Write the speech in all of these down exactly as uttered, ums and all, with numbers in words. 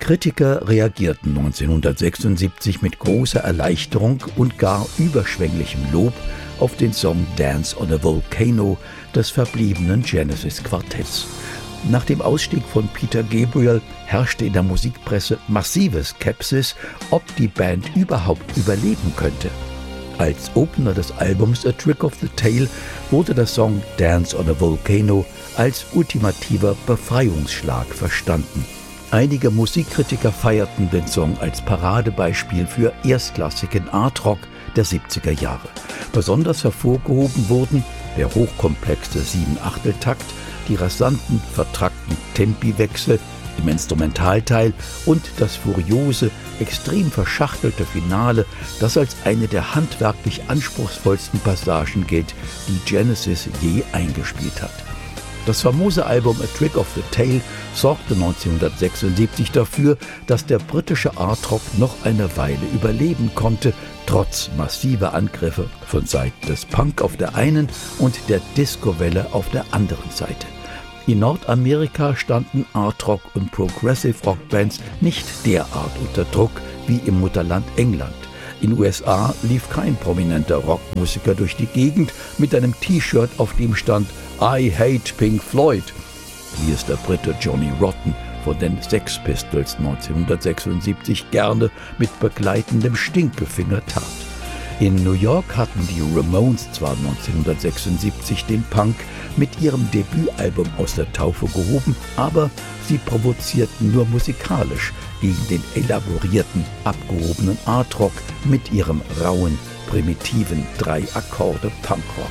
Kritiker reagierten neunzehnhundertsechsundsiebzig mit großer Erleichterung und gar überschwänglichem Lob auf den Song Dance on a Volcano des verbliebenen Genesis-Quartetts. Nach dem Ausstieg von Peter Gabriel herrschte in der Musikpresse massive Skepsis, ob die Band überhaupt überleben könnte. Als Opener des Albums A Trick of the Tail wurde der Song Dance on a Volcano als ultimativer Befreiungsschlag verstanden. Einige Musikkritiker feierten den Song als Paradebeispiel für erstklassigen Art-Rock der siebziger Jahre. Besonders hervorgehoben wurden der hochkomplexe Sieben-Achtel-Takt, die rasanten, vertrackten Tempiwechsel im Instrumentalteil und das furiose, extrem verschachtelte Finale, das als eine der handwerklich anspruchsvollsten Passagen gilt, die Genesis je eingespielt hat. Das famose Album A Trick of the Tail sorgte neunzehnhundertsechsundsiebzig dafür, dass der britische Art-Rock noch eine Weile überleben konnte, trotz massiver Angriffe von Seiten des Punk auf der einen und der Disco-Welle auf der anderen Seite. In Nordamerika standen Art-Rock- und Progressive-Rock-Bands nicht derart unter Druck wie im Mutterland England. In den U S A lief kein prominenter Rockmusiker durch die Gegend mit einem T-Shirt, auf dem stand I hate Pink Floyd, wie es der Brite Johnny Rotten von den Sex Pistols neunzehnhundertsechsundsiebzig gerne mit begleitendem Stinkefinger tat. In New York hatten die Ramones zwar neunzehnhundertsechsundsiebzig den Punk mit ihrem Debütalbum aus der Taufe gehoben, aber sie provozierten nur musikalisch gegen den elaborierten, abgehobenen Art-Rock mit ihrem rauen, primitiven Drei-Akkorde-Punkrock.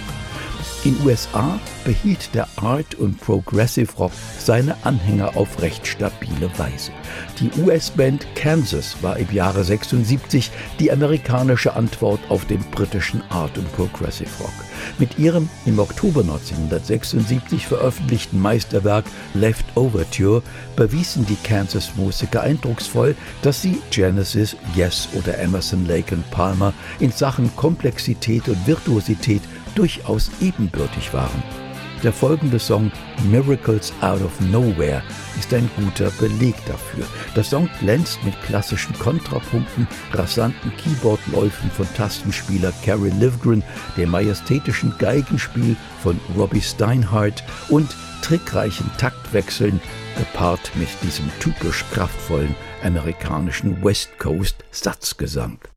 In den U S A behielt der Art- und Progressive Rock seine Anhänger auf recht stabile Weise. Die U S-Band Kansas war im Jahre sechsundsiebzig die amerikanische Antwort auf den britischen Art- und Progressive Rock. Mit ihrem im Oktober neunzehnhundertsechsundsiebzig veröffentlichten Meisterwerk Left Overture bewiesen die Kansas-Musiker eindrucksvoll, dass sie Genesis, Yes oder Emerson, Lake and Palmer in Sachen Komplexität und Virtuosität durchaus ebenbürtig waren. Der folgende Song Miracles Out of Nowhere ist ein guter Beleg dafür. Der Song glänzt mit klassischen Kontrapunkten, rasanten Keyboardläufen von Tastenspieler Kerry Livgren, dem majestätischen Geigenspiel von Robbie Steinhardt und trickreichen Taktwechseln, gepaart mit diesem typisch kraftvollen amerikanischen West Coast Satzgesang.